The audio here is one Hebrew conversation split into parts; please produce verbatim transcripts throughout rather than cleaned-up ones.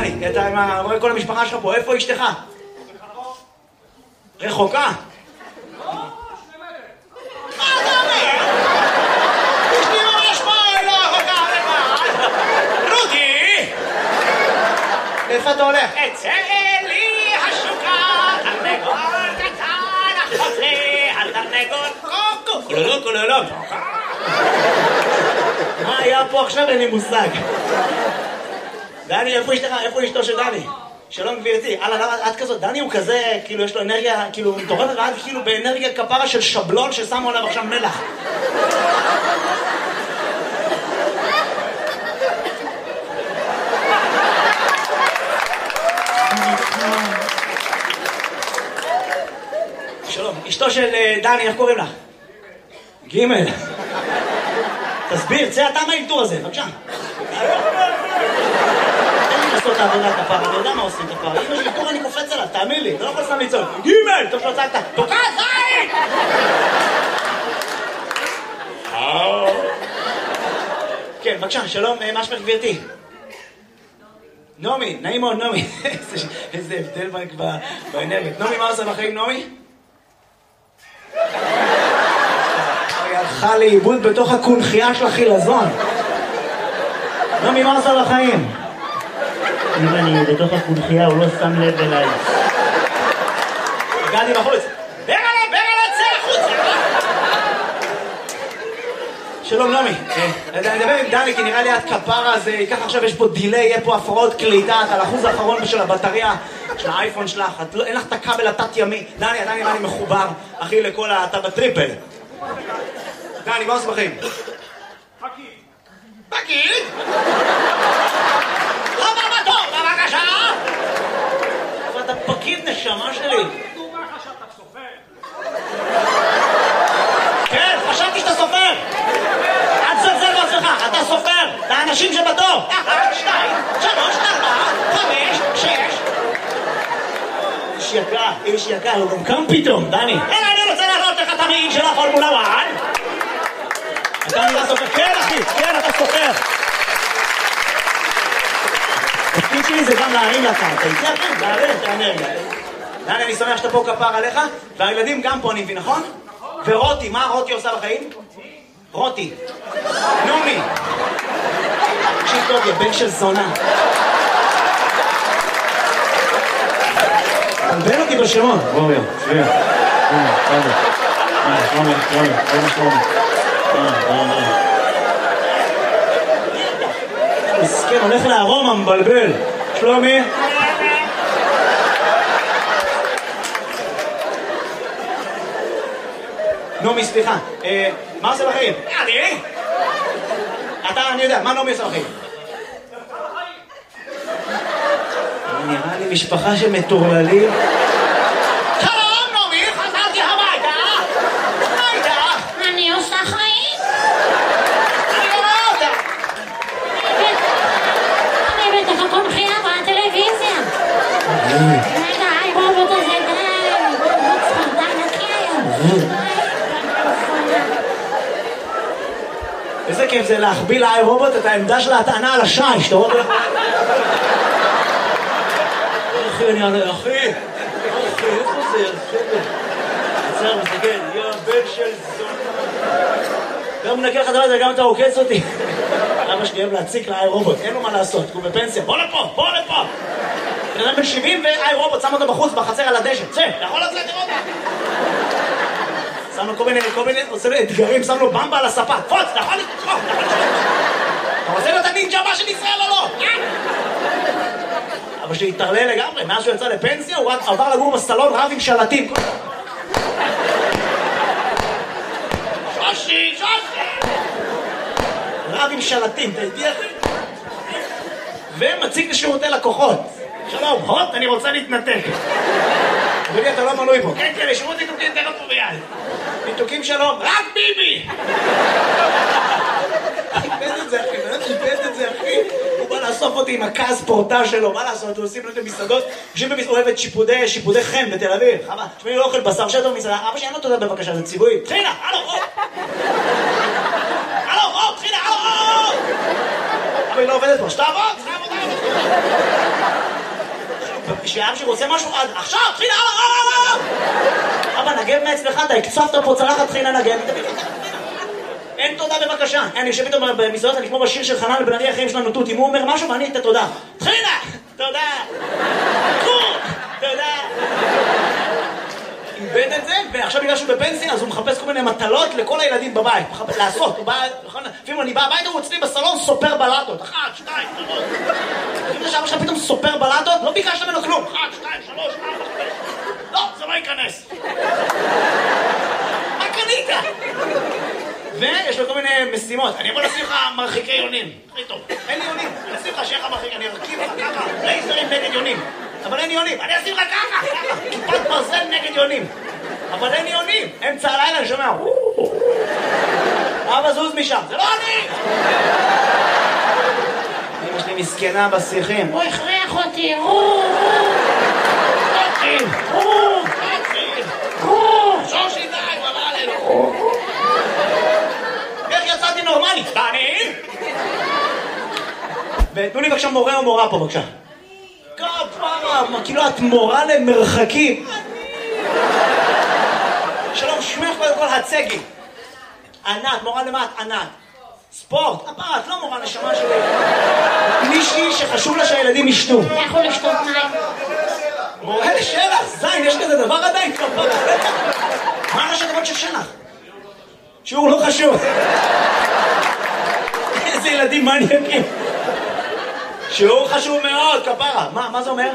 דני, אתה רואה כל המשפחה שלך פה, איפה אשתך? רחוקה? לא, שני מטר. מה אתה אומר? אשתי ממש פה, היא לא רחוקה, רחוקה. רודי! איפה אתה הולך? אצא לי השוקה, תרנגול קטן, החוזה, התרנגול קוקו, קולולו, קולולו. מה היה פה עכשיו? אין לי מושג. דני, איפה אשתך? איפה אשתו של דני? שלום גבירתי. הלאה, למה את כזאת? דני הוא כזה, כאילו יש לו אנרגיה, כאילו מטורפת, ואת כאילו באנרגיה כפרה של שבלון ששמו עליו עכשיו מלח. שלום, אשתו של דני, איך קוראים לך? גימל. תסביר, צא אתה מהאלתור הזה, בבקשה. תן לי לעשות את העבודה כפרה, אני יודע מה עושים כפרה. אם יש אלתור אני קופץ עליו, תאמין לי, אתה לא יכול סתם לצעוק. גימל, טוב שלא צעקת, תוקע זית! כן, בבקשה, שלום, מה שמך גבירתי? נעמי, נעים מאוד, נעמי. איזה הבדל באנרגיות. נעמי, מה עושה בחיים, נעמי? היא הלכה לאיבוד בתוך הקונחייה של החילזון. נעמי, מה עושה בחיים? אם אני בתוך הקונחייה, הוא לא שם לב אליי. הגעתי בחוץ. ברגע, ברגע, צא החוצה! שלום נעמי, אני מדבר עם דני כי נראה לי את כפרה הזה, ייקח עכשיו יש פה דילי, יהיה פה הפרעות קליטה, את על אחוז האחרון של הבטריה של האייפון שלך, אין לך את הכבל התת ימי. דני, דני, דני מחובר, אחי לכל ה... אתה בטריפל. דני, מה עושה בחיים? פקיד. פקיד? לא בבטור, בבקשה! אבל אתה פקיד נשמה שלי. דומה לך שאתה סופר. כן, חשבתי שאתה סופר. אל תזלזל בעצמך, אתה סופר. לאנשים שבתור. אחת, שתיים, שלוש, ארבע, חמש, שש. איש יקר, איש יקר, הוא גם קם פתאום, דני. אלא אני רוצה להראות לך את המעיל של הפורמולה אחת. אתה נראה סופר. כן, אחי, כן, אתה סופר. התפקיד שלי זה גם להרים לך. אתה יצא כן, להרים את האנרגיה. דני, אני שמח שאתה פה כפר עליך, והילדים גם פה, אני מבין, נכון? ורותי, מה רותי עושה בחיים? רותי. נעמי. תקשיב טוב, יא בן של זונה. תלבן אותי בשמות. בואו, יו, שביע. הנה, שלומי. הנה, שלומי, שלומי, שלומי, שלומי. מסכן, הולך לארומה, מבלבל. שלומי. נעמי, סליחה. מה עושה בחיים? אני? אתה, אני יודע, מה נעמי עושה בחיים? נראה לי משפחה של מטורללים. שלום, נעמי, חזרתי הביתה. מה איתך? אני עושה חיים. אני לא רואה אותה. אני בתוך הקונחייה בטלוויזיה. רגע, היי רובוט הזה, די. רובוט ספרדן נקי היום. איזה כיף זה להחביא לאי רובוט את העמדה של ההטענה על השיש, אתה רואה? אחי, אני ענה, אחי, אחי, איפה זה? עצר, מסתכל, יא בן של זונה. גם מנקה לך דבר, גם אתה עוקץ אותי. אבא שלי אוהב להציק לאי רובוט, אין לו מה לעשות, הוא בפנסיה, בוא לפה, בוא לפה. בן אדם בן שבעים ואי רובוט, שם אותו בחוץ, בחצר על הדשא, צא, אתה יכול לצאת לראות? שם לו כל מיני, כל מיני, עושה לו אתגרים, שם לו במבה על הספה. פוץ, אתה יכול לצחוק, אתה יכול לצחוק. אתה רוצה להיות הנינג'ה הבא של ישראל או לא? אבל שהתערלל לגמרי, מאז שהוא יצא לפנסיה, הוא רק עבר לגור בסלון רב עם שלטים. שושי, שושי! רב עם שלטים, אתה איתי אחי? ומציג לשירותי לקוחות. שלום, הוט, אני רוצה להתנתק. אדוני, אתה לא מנוי פה. כן, כן, לשירות ניתוקים תכף פה ביד. ניתוקים שלום, רק ביבי! איבד את זה אחי, באמת איבד את זה אחי. הוא בא לאסוף אותי עם הכעס פורטה שלו, מה לעשות? הוא עושים לו את המסעדות, יושבים במסעדת שיפודי, שיפודי חן בתל אביב. חבל, שמי לא אוכל בשר שטר במסעדה, אבא שלי אין לו תודה בבקשה, זה ציווי. תחילה, הלו, או! הלו, או, תחילה, הלו, או! אבל היא לא עובדת פה, שתעבוד! עבודה, עבודה. כשאבא שלי רוצה משהו, עכשיו, תחילה, אבא, נגב מאצלך, אתה הקצפת פה צלחת, תחילה נגב. אין תודה בבקשה. אני יושב איתו במסעדות, אני כמו בשיר של חנן לבן ארי, החיים שלנו תות. אם הוא אומר משהו ואני את התודה. תחילה, תודה. תודה. איבד את זה, ועכשיו בגלל שהוא בפנסיה, אז הוא מחפש כל מיני מטלות לכל הילדים בבית. לעשות, הוא בא, לפעמים אני בא הביתה, הוא אצלי בסלון סופר בלטות. אחת, שתיים, שלוש. אם עכשיו עכשיו פתאום סופר בלטות, לא ביקשת ממנו כלום. אחת, שתיים, שלוש, ארבע, חמש. לא, זה לא ייכנס. מה קנית? ויש לו כל מיני משימות. אני יכול לשים לך מרחיקי יונים. הכי טוב. אין לי יונים. אני אשים לך שיהיה לך מרחיק, אני ארכיב לך ככה. לייזרים נגד יונים. אבל אין יונים. אני אשים לך ככה, ככה. כיפת ברזל נגד יונים. אבל אין יונים. אמצע הלילה אני שומע. אבא זוז משם. זה לא אני! אמא שלי מסכנה בשיחים. הוא הכריח אותי. שושי די, הוא אמר עלינו. איך יצאתי נורמלי? ואני? ותנו לי בבקשה מורה או מורה פה בבקשה. כפרה, כאילו את מורה למרחקים. שלום, שמך קודם כל הצגי. ענת, מורה למה את ענת? ספורט, הפרה, את לא מורה נשמה שלי. מישהי שחשוב לה שהילדים ישתו. לכו לשתות מים. מורה לשלח, זין, יש כזה דבר עדיין כפרה. מה ראשי תיבות של שלח? שיעור לא חשוב. איזה ילדים מניאקים. שיעור חשוב מאוד, כפרה. מה, מה זה אומר?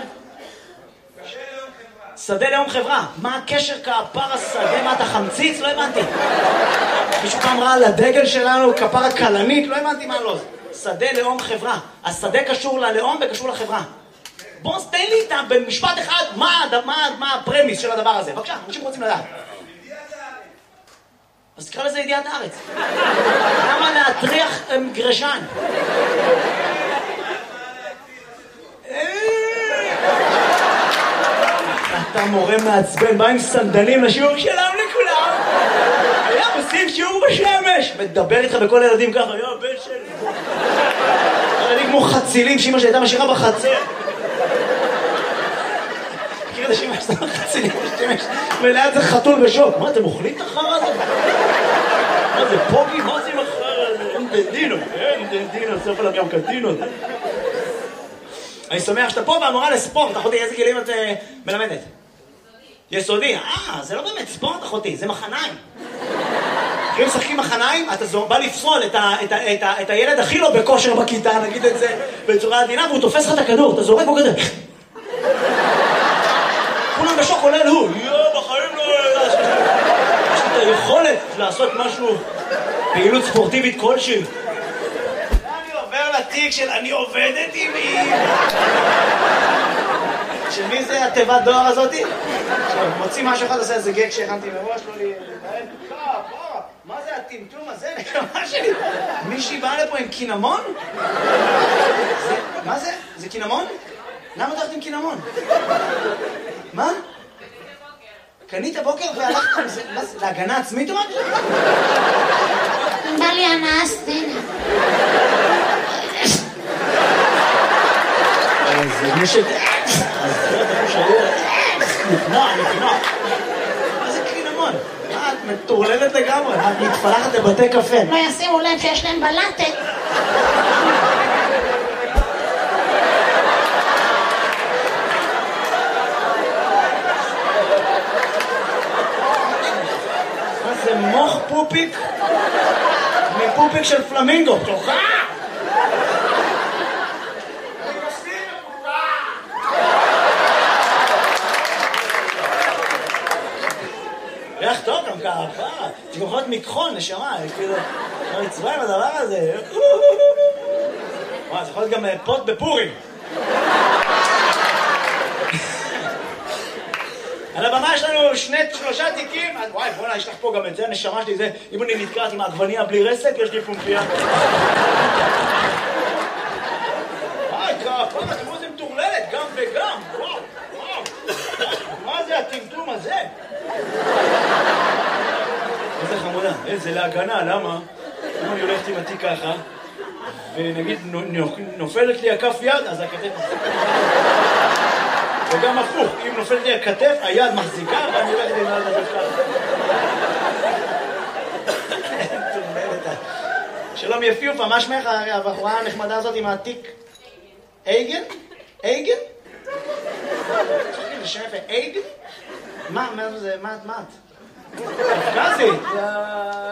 שדה לאום חברה. מה הקשר כפרה שדה? מה אתה חמציץ? לא הבנתי. מישהו פעם ראה על הדגל שלנו כפרה קלנית? לא הבנתי מה לא. שדה לאום חברה. השדה קשור ללאום וקשור לחברה. בוא תן לי איתם במשפט אחד מה, מה, מה הפרמיס של הדבר הזה. בבקשה, אנשים רוצים לדעת. אז תקרא לזה ידיעת הארץ. למה להטריח גרשן? אתה מורה מעצבן, בא עם סנדלים לשיעור שלם לכולם. היה עושים שיעור בשמש. מדבר איתך בכל הילדים ככה, יו, בן שלי. ילדים כמו חצילים שאמא שהייתה משאירה בחצר. מכיר את השמש, זה חצילים בשמש. וליד זה חתול בשוק. מה, אתם אוכלים את החרא הזה? מה זה, פוגי? מה זה עם החרא הזה? אין דדינו, אין דדינו, סוף עליו גם קדינו. אני שמח שאתה פה והמורה לספורט. אחותי, איזה גילים את מלמדת? יסודי. אה, זה לא באמת ספורט, אחותי, זה מחניים. אם משחקים מחניים, אתה בא לפסול את הילד הכי לא בכושר בכיתה, נגיד את זה בצורה עדינה, והוא תופס לך את הכדור, אתה זורק בו כזה. כולם בשוק, עולה הוא. יו, בחיים לא... יש לי את היכולת לעשות משהו, פעילות ספורטיבית כלשהי. אני עובר לתיק של אני עובדת עם מי. של מי זה התיבת דואר הזאתי? מוציא משהו אחד, עושה איזה גג שהכנתי מראש, לא לי... מה זה הטמטום הזה? נקמה שלי? מישהי באה לפה עם קינמון? מה זה? זה קינמון? למה הולכת עם קינמון? מה? קנית בוקר והלכת עם זה? להגנה עצמית או מה? בא לי הנאה סדינה. זה מישהו... אז זה אתה חושב... נפנוע, נפנוע. מה זה קינמון? מה, את מטורללת לגמרי? את מתפלחת לבתי קפה. לא ישימו לב שיש להם בלטת. מה זה מוח פופיק? מפופיק של פלמינגו. תוכה! ריח טוב גם ככה, זה גם יכול להיות מכחול, נשמה, כאילו, מצווה עם הדבר הזה. וואי, זה יכול להיות גם פוט בפורים. על הבמה יש לנו שני, שלושה תיקים, וואי, בוא'נה, יש לך פה גם את זה, הנשמה שלי זה, אם אני נתקעת עם העגבניה בלי רסק, יש לי פומפיה. וואי, כפרה, תראו איזה מטורללת, גם וגם, וואו, וואו. מה זה הטמטום הזה? איזה חמודה, איזה להגנה, למה? אם אני הולכת עם התיק ככה, ונגיד נופלת לי הכף יד, אז הכתף... וגם הפוך, אם נופלת לי הכתף, היד מחזיקה, ואני הולכת עם היד הזאת ככה. שלום יפיופה, מה שמך הבחורה הנחמדה הזאת עם העתיק? אייגן? אייגן? זה שם יפה, אייגן? מה, מה זה, מה את? קפקזית?